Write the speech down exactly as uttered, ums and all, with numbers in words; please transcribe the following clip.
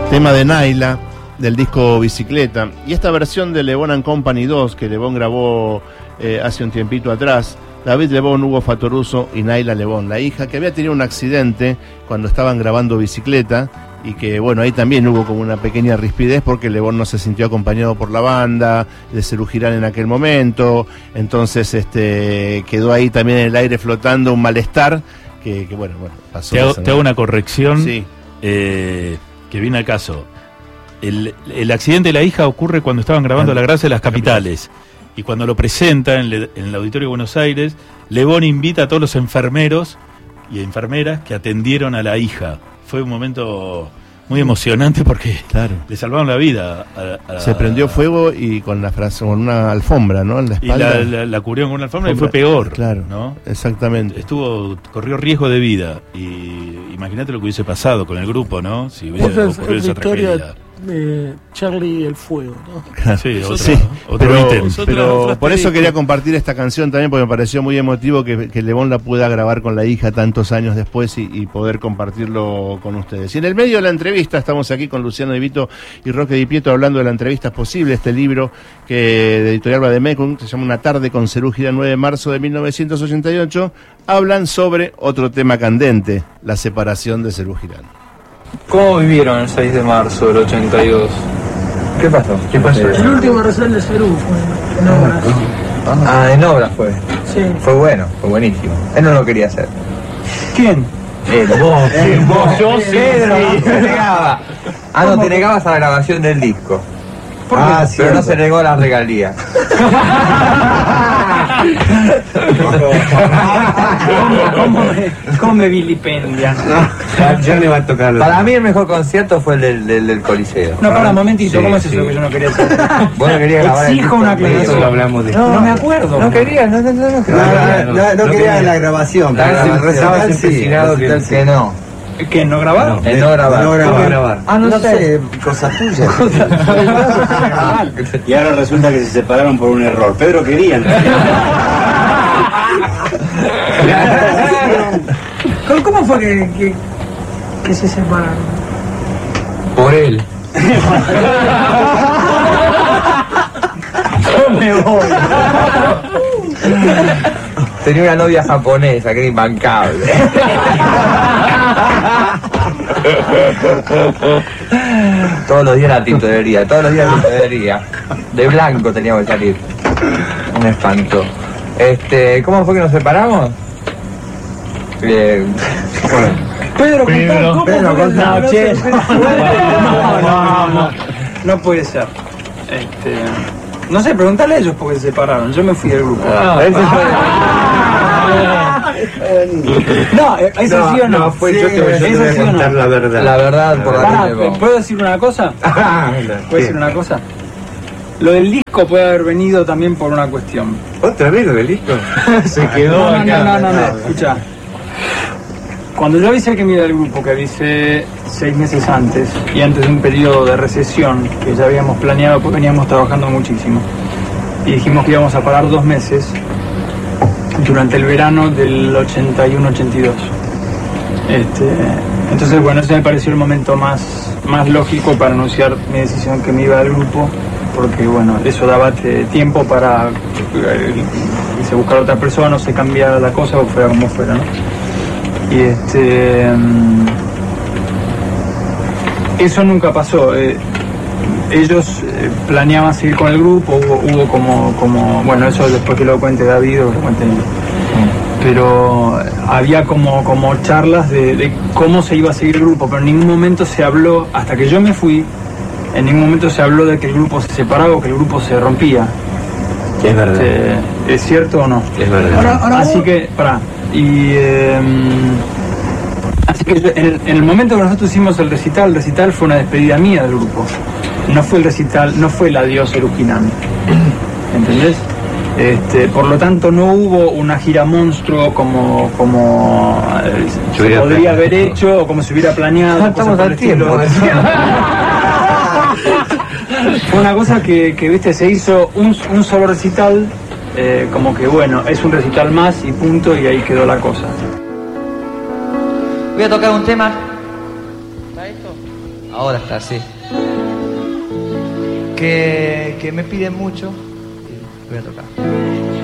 Tema de Naila, del disco Bicicleta. Y esta versión de Le Bon and Company dos, que Le Bon grabó eh, hace un tiempito atrás, David Le Bon, Hugo Fattoruso y Naila Le Bon, la hija, que había tenido un accidente cuando estaban grabando Bicicleta, y que bueno, ahí también hubo como una pequeña rispidez porque Le Bon no se sintió acompañado por la banda de Serú Girán en aquel momento, entonces este quedó ahí también en el aire flotando un malestar que, que bueno, bueno, pasó. Te hago, te hago una corrección, sí. eh, que viene al caso. El, el accidente de la hija ocurre cuando estaban grabando La Gracia de las Capitales, y cuando lo presenta en, le, en el Auditorio de Buenos Aires, Le Bon invita a todos los enfermeros y enfermeras que atendieron a la hija. Fue un momento muy emocionante porque claro, le salvaron la vida a, a, se prendió fuego y con la frase, con una alfombra, ¿no? En la espalda. Y la, la, la cubrieron con una alfombra y fue peor. Claro, ¿no? Exactamente. Estuvo, corrió riesgo de vida. Y imagínate lo que hubiese pasado con el grupo, ¿no? Si hubiese esa ocurrido es esa la historia tragedia. de Charlie el Fuego, ¿no? Claro. Sí, otra, sí, otro pero, ítem. pero Otra por eso película. quería compartir esta canción también, porque me pareció muy emotivo que, que Le Bon la pueda grabar con la hija tantos años después y, y poder compartirlo con ustedes. Y en el medio de la entrevista estamos aquí con Luciano Di Vito y Roque Di Pietro hablando de la entrevista posible, este libro que de Editorial Vademecum, se llama Una tarde con Serú Girán, nueve de marzo de mil novecientos ochenta y ocho, hablan sobre otro tema candente, la separación de Serú Girán. ¿Cómo vivieron el seis de marzo del ochenta y dos? ¿Qué pasó? ¿Qué pasó? El último recital de Serú fue en obras. Ah, en obras fue. Sí. Fue bueno, fue buenísimo. Él no lo quería hacer. ¿Quién? Él, vos, Eh, vos, yo sí, Pedro, sí. se negaba. Ah, no, te negabas a la grabación del disco. Ah, pero no se negó a las regalías. ¿Cómo me, cómo me vilipendian? Ya le va a tocar. Para mí el mejor concierto fue el del, del, del Coliseo. No, para un momentito, Sí, ¿cómo es sí. eso que yo no quería hacer? Vos no querías grabar el Exijo disco una en vivo. aclaración. Eso lo hablamos de. No, no me acuerdo. No querías, no, no, no, no, No, querías. no, no, no quería la grabación. Claro, pero sí, el estabas recital sí, empecinado el que, recital sí. que no. ¿Qué, no grabaron? En no grabar. No ¿Cómo grabar. Ah, no, No sé. sé, cosa tuya. Y ahora resulta que se separaron por un error. Pedro quería. ¿Cómo, cómo fue que, que, que se separaron? Por él. Yo me voy. Tenía una novia japonesa que era imbancable. Todos los días la tintorería, todos los días la tintorería. De blanco teníamos que salir. Un espanto. Este, ¿cómo fue que nos separamos? Eh, Pedro, contá, ¿cómo Pedro, fue que se contá. separó? Che. No, no, no. No puede ser. Este, no sé, preguntale a ellos por qué se separaron. Yo me fui del grupo. no, ese No, ¿eso sí o no? No, fue yo que yo te ¿Eso voy a sí o no? contar la verdad. La verdad por la Pará, que llevo. ¿puedo decir una cosa? ¿Puedo decir una cosa? Lo del disco puede haber venido también por una cuestión. ¿Otra vez lo del disco? Se quedó No, no, acá. no, no, no, escucha. Cuando yo avisé que me iba del grupo, que avisé seis meses antes, y antes de un periodo de recesión que ya habíamos planeado, porque veníamos trabajando muchísimo, y dijimos que íbamos a parar dos meses durante el verano del ochenta y uno ochenta y dos. Este, entonces, bueno, ese me pareció el momento más, más lógico para anunciar mi decisión que me iba del grupo, porque, bueno, eso daba eh, tiempo para eh, se buscar otra persona, o se cambiara la cosa, o fuera como fuera, ¿no? Y este... um, eso nunca pasó. Eh, ellos eh, planeaban seguir con el grupo, hubo, hubo como, como... Bueno, eso después que lo cuente David o que lo cuente él. Pero había como, como charlas de, de cómo se iba a seguir el grupo, pero en ningún momento se habló, hasta que yo me fui, en ningún momento se habló de que el grupo se separaba o que el grupo se rompía. Es verdad. Eh, ¿Es cierto o no? Es verdad. Ahora, ahora así vos... que, pará, y... Eh, así que en el, en el momento que nosotros hicimos el recital, el recital fue una despedida mía del grupo. No fue el recital, no fue el adiós Serú Girán. ¿Entendés? Este, por lo tanto no hubo una gira monstruo como, como eh, se hubiera podría haber planeado. hecho o como se hubiera planeado. No estamos cosas por al el estilo. tiempo. Fue una cosa que, que viste, se hizo un, un solo recital, eh, como que bueno, es un recital más y punto, y ahí quedó la cosa. Voy a tocar un tema. ¿Está esto? Ahora está, sí. Que, que me piden mucho y voy a tocar.